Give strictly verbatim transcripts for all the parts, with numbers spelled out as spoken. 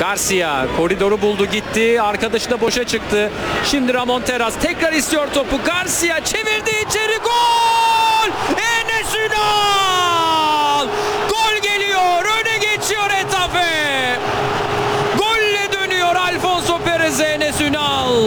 Garcia koridoru buldu, gitti. Arkadaşı da boşa çıktı. Şimdi Ramon Terraz tekrar istiyor topu. Garcia çevirdi içeri. Gol! Enes Ünal! Gol geliyor. Öne geçiyor Getafe. Golle dönüyor Alfonso Perez, Enes Ünal.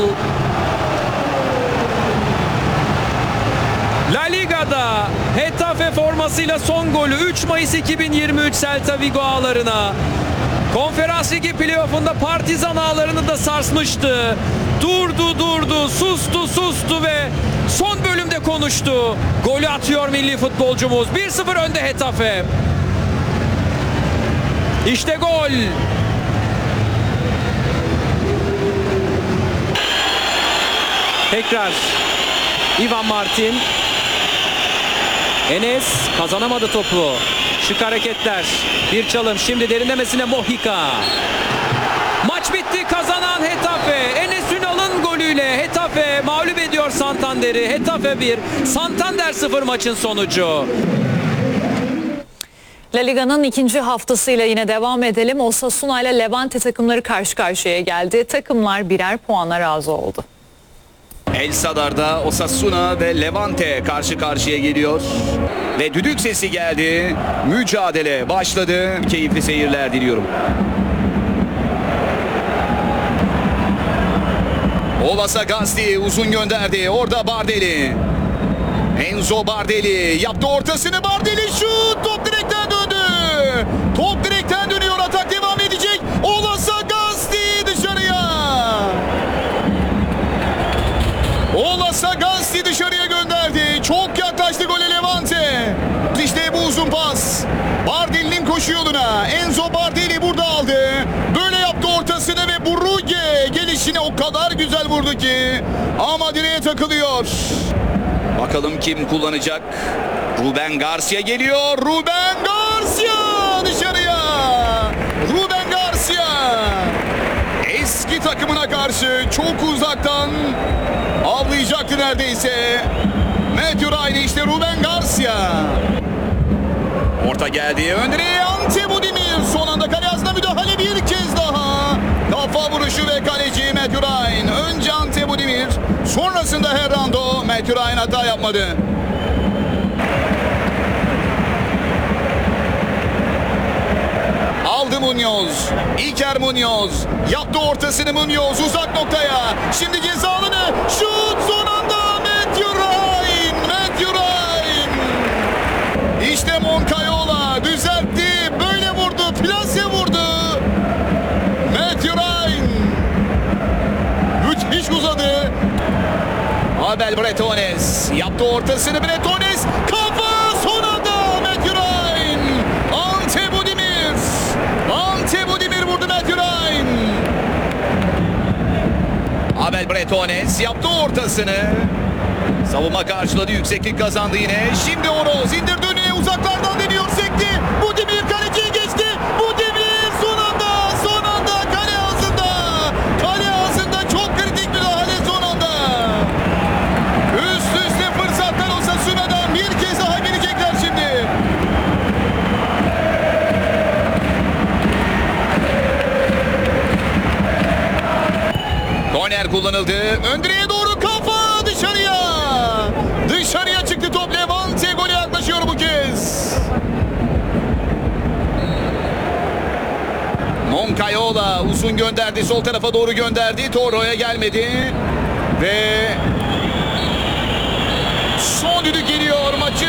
La Liga'da Getafe formasıyla son golü üç Mayıs iki bin yirmi üç Celta Vigo ağlarına. Konferans Ligi playoff'unda Partizan ağlarını da sarsmıştı. Durdu durdu, sustu sustu ve son bölümde konuştu. Golü atıyor milli futbolcumuz. bir sıfır önde Getafe. İşte gol. Tekrar Ivan Martin. Enes kazanamadı topu. Şık hareketler. Bir çalım. Şimdi derinlemesine Mojica. Maç bitti. Kazanan Getafe. Enes Ünal'ın golüyle Getafe mağlup ediyor Santander'i. Getafe bir, Santander sıfır maçın sonucu. La Liga'nın ikinci haftasıyla yine devam edelim. Osasuna ile Levante takımları karşı karşıya geldi. Takımlar birer puana razı oldu. El Sadar'da Osasuna ve Levante karşı karşıya geliyor. Ve düdük sesi geldi. Mücadele başladı. Keyifli seyirler diliyorum. Olasa Gazdi uzun gönderdi. Orada Bardelli. Enzo Bardelli yaptı ortasını. Bardelli şut. Top direkten döndü. Top direkten dönüyor. Atak devam edecek. Olasa Gazdi dışarıya. Olasa Gazdi dışarıya gönderdi. Çok yaklaştı gole Levante. İşte bu uzun pas. Bardelli'nin koşu yoluna. Enzo Bardelli burada aldı. Böyle yaptı ortasını ve Brugge gelişine o kadar güzel vurdu ki. Ama direğe takılıyor. Bakalım kim kullanacak? Ruben Garcia geliyor. Ruben Garcia dışarıya. Ruben Garcia. Eski takımına karşı çok uzaktan avlayacaktı neredeyse. Matthew Ryan, işte Ruben Garcia. Orta geldi. Önde Ante Budimir. Son anda kale ağzına müdahale bir kez daha. Kafa vuruşu ve kaleci Matthew Ryan. Önce Ante Budimir. Sonrasında Herrando. Matthew Ryan hata yapmadı. Aldı Munoz. Iker Munoz. Yaptı ortasını Munoz. Uzak noktaya. Şimdi ceza alanı. Şut son anda. Matthew Ryan. Matthew Ryan. İşte Moncayola düzeltti. Böyle vurdu. Plase vurdu. Matthew Ryan. Müthiş uzadı. Abel Bretones. Yaptı ortasını Bretones. Kafa son anda. Matthew Ryan. Ante Budimir. Ante Budimir vurdu Matthew Ryan. Abel Bretones yaptı ortasını. Savunma karşıladı. Yükseklik kazandı yine. Şimdi Oroz indirdi önüne. Uzaklardan deniyor. Sekti. Budimir kaleciye geçti. Budimir son anda. Son anda. Kale ağzında. Kale ağzında çok kritik müdahale son anda. Üst üste fırsatlar Osasuna'dan bir kez daha gelecekler şimdi. Korner kullanıldı. Öndüreye doğru kafa dışarıya. Dışarıya çıktı top. Levante gole yaklaşıyor bu kez. Moncayola uzun gönderdi. Sol tarafa doğru gönderdi. Toro'ya gelmedi. Ve son düdük geliyor. Maçın